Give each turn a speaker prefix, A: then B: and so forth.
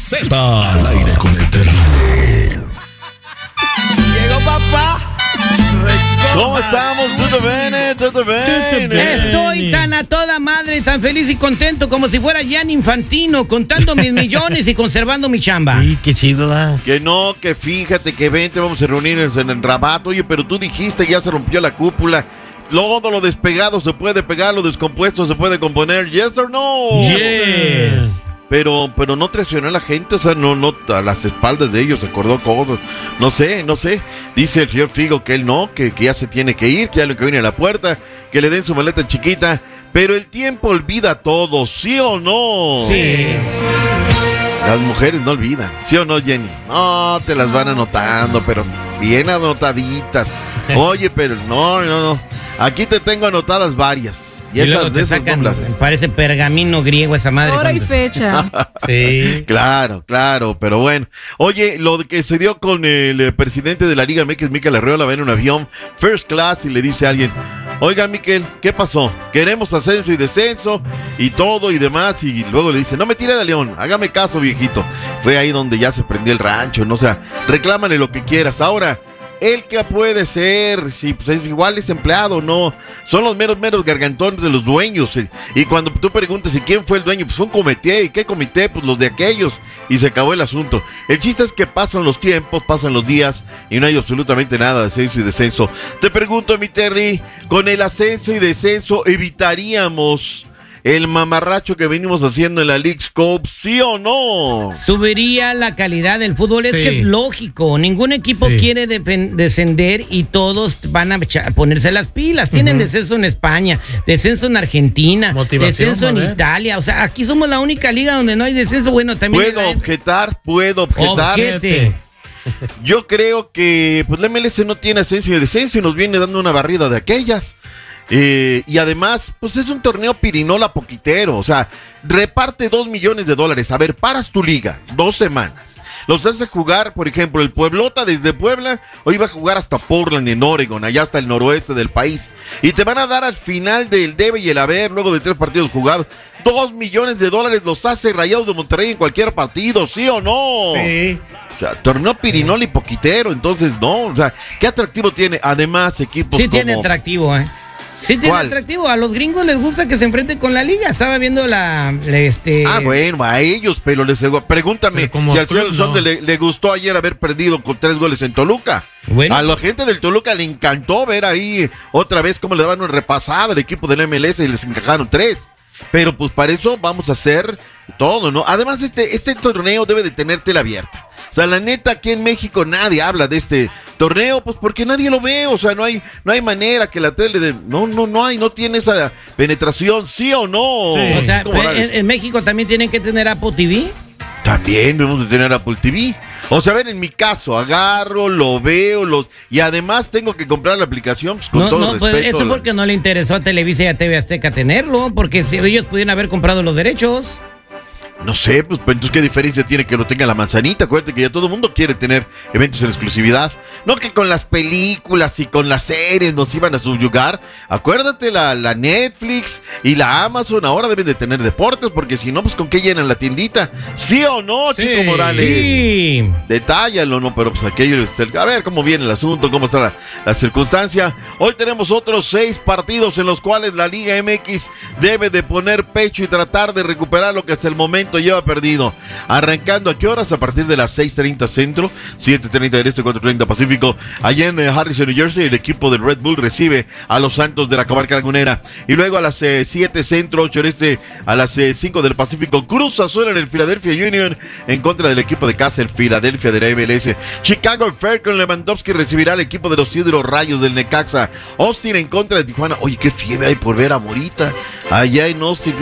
A: Z. Al aire con el terrible.
B: Llegó papá.
C: ¿Cómo estamos? ¿Todo bien? ¿Todo bien?
B: Estoy tan a toda madre, tan feliz y contento como si fuera Gianni Infantino, contando mis millones y conservando mi chamba.
D: Sí, qué chido, ¿da?
C: Que no, que fíjate que vente, vamos a reunirnos en el Rabat. Oye, pero tú dijiste que ya se rompió la cúpula. Todo lo despegado se puede pegar, lo descompuesto se puede componer. ¿Yes or no?
D: Yes.
C: Pero no traicionó a la gente, o sea, no a las espaldas de ellos, se acordó cosas. No sé. Dice el señor Figo que él no, que ya se tiene que ir, que ya lo que viene a la puerta, que le den su maleta chiquita. Pero el tiempo olvida todo, ¿sí o no?
B: Sí.
C: Las mujeres no olvidan, ¿sí o no, Jenny? No, te las van anotando, pero bien anotaditas. Oye, pero no. Aquí te tengo anotadas varias. Y
B: luego
C: esas
B: te
C: de esas
B: sacan,
C: no las-
B: parece pergamino griego esa madre.
E: Hora y
B: cuando-
E: fecha.
D: Sí.
C: Claro, pero bueno. Oye, lo que se dio con el presidente de la Liga MX, Mikel Arreola, va en un avión first class y le dice a alguien: oiga, Mikel, ¿qué pasó? Queremos ascenso y descenso y todo y demás. Y luego le dice: no me tire de león, hágame caso, viejito. Fue ahí donde ya se prendió el rancho, ¿no? O sea, reclámale lo que quieras. Ahora, ¿él qué puede ser? Si pues, es igual es empleado, no. Son los meros gargantones de los dueños. Y cuando tú preguntas ¿y quién fue el dueño? Pues un comité. ¿Y qué comité? Pues los de aquellos. Y se acabó el asunto. El chiste es que pasan los tiempos, pasan los días y no hay absolutamente nada de ascenso y descenso. Te pregunto, mi Terry, con el ascenso y descenso evitaríamos el mamarracho que venimos haciendo en la League's Cup, ¿sí o no?
B: Subiría la calidad del fútbol, es
D: Sí.
B: que es lógico, ningún equipo
D: Sí.
B: quiere descender y todos van a ponerse las pilas. Tienen descenso en España, descenso en Argentina,
D: Motivación,
B: descenso en
D: a ver.
B: Italia, o sea, aquí somos la única liga donde no hay descenso. Bueno, también
C: Puedo objetar.
B: Objete.
C: Yo creo que pues la MLS no tiene ascenso y descenso y nos viene dando una barrida de aquellas. Y además, pues es un torneo pirinola poquitero. O sea, reparte $2 millones. A ver, paras tu liga 2 semanas. Los hace jugar, por ejemplo, el Pueblota desde Puebla. Hoy va a jugar hasta Portland en Oregon, allá hasta el noroeste del país. Y te van a dar al final del debe y el haber, luego de 3 partidos jugados, $2 millones. Los hace Rayados de Monterrey en cualquier partido, ¿sí o no?
D: Sí.
C: O sea, torneo pirinola y poquitero, entonces no, o sea, ¿qué atractivo tiene? Además, equipos
B: Sí
C: como...
B: tiene atractivo, Sí tiene
C: ¿Cuál?
B: atractivo. A los gringos les gusta que se enfrenten con la liga. Estaba viendo
C: bueno, a ellos, pero pregúntame
D: Pero como
C: si al
D: club,
C: señor Sonde le gustó ayer haber perdido con 3 goles en Toluca.
B: Bueno.
C: A la gente del Toluca le encantó ver ahí otra vez cómo le daban una repasada al equipo del MLS y les encajaron 3. Pero pues para eso vamos a hacer todo, ¿no? Además, este torneo debe de tener tela abierta. O sea, la neta, aquí en México nadie habla de este torneo, pues porque nadie lo ve. O sea, no hay manera que la tele no tiene esa penetración, ¿sí o no?
D: Sí.
B: O sea,
C: Como Morales.
B: en México también tienen que tener Apple TV.
C: También debemos de tener Apple TV. O sea, a ver, en mi caso, agarro, lo veo, y además tengo que comprar la aplicación, pues, con todo
B: Pues
C: respeto.
B: eso porque no le interesó a Televisa y a TV Azteca tenerlo, porque si ellos pudieran haber comprado los derechos.
C: No sé, pues entonces qué diferencia tiene que lo tenga la manzanita. Acuérdate que ya todo el mundo quiere tener eventos en exclusividad. No que con las películas y con las series nos iban a subyugar. Acuérdate, la Netflix y la Amazon ahora deben de tener deportes, porque si no, pues con qué llenan la tiendita. ¿Sí o no,
D: Sí.
C: Chico Morales?
B: Sí.
C: Detállalo, ¿no? Pero pues aquello, a ver cómo viene el asunto, cómo está la circunstancia. Hoy tenemos otros 6 partidos en los cuales la Liga MX debe de poner pecho y tratar de recuperar lo que hasta el momento lleva perdido. Arrancando, ¿a qué horas? A partir de las 6:30 centro, 7:30 del este, 4:30 pacífico. Allá en Harrison, New Jersey, el equipo del Red Bull recibe a los Santos de la Comarca Lagunera. Y luego a las 7 centro, 8 este, a las 5 del Pacífico, Cruz Azul en el Philadelphia Union en contra del equipo de casa, el Philadelphia de la MLS. Chicago Fire con Lewandowski recibirá al equipo de los Cidros Rayos del Necaxa. Austin en contra de Tijuana. Oye, qué fiebre hay por ver a Morita allá en Austin.